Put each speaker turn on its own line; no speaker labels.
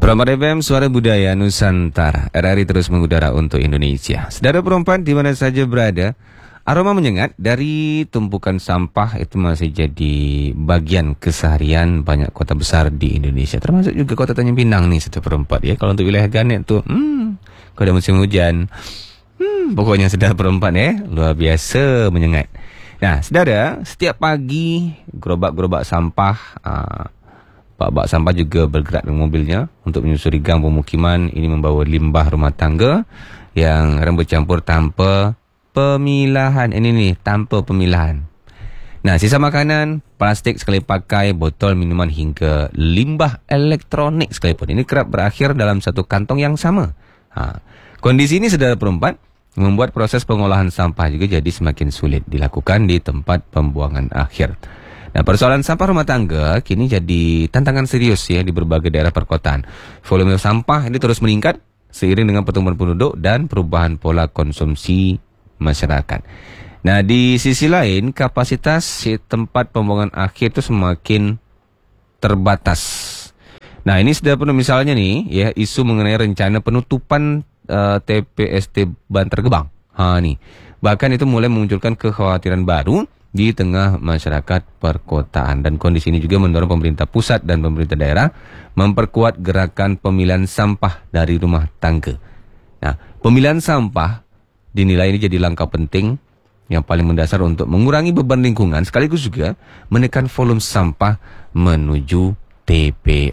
Prambors FM, Suara Budaya Nusantara. RRI terus mengudara untuk Indonesia. Saudara perempuan di mana saja berada, aroma menyengat dari tumpukan sampah itu masih jadi bagian keseharian banyak kota besar di Indonesia. Termasuk juga kota Tanjung Pinang nih, saudara perempuan ya. Kalau untuk wilayah Ganet tuh, kalau ada musim hujan, pokoknya saudara perempuan ya, luar biasa menyengat. Nah, saudara, setiap pagi gerobak-gerobak sampah, bak-bak sampah juga bergerak dengan mobilnya untuk menyusuri gang pemukiman. Ini membawa limbah rumah tangga yang kadang bercampur tanpa pemilahan. Ini nih, tanpa pemilahan. Nah, sisa makanan, plastik sekali pakai, botol minuman hingga limbah elektronik sekalipun. Ini kerap berakhir dalam satu kantong yang sama. Kondisi ini, saudara perempuan, membuat proses pengolahan sampah juga jadi semakin sulit dilakukan di tempat pembuangan akhir. Nah, persoalan sampah rumah tangga kini jadi tantangan serius ya di berbagai daerah perkotaan. Volume sampah ini terus meningkat seiring dengan pertumbuhan penduduk dan perubahan pola konsumsi masyarakat. Nah, di sisi lain kapasitas tempat pembuangan akhir itu semakin terbatas. Nah, ini sudah penuh misalnya nih ya, isu mengenai rencana penutupan TPST Bantar Gebang. Nih. Bahkan itu mulai memunculkan kekhawatiran baru di tengah masyarakat perkotaan, dan kondisi ini juga mendorong pemerintah pusat dan pemerintah daerah memperkuat gerakan pemilihan sampah dari rumah tangga. Nah, pemilihan sampah dinilai ini jadi langkah penting yang paling mendasar untuk mengurangi beban lingkungan sekaligus juga menekan volume sampah menuju TPST.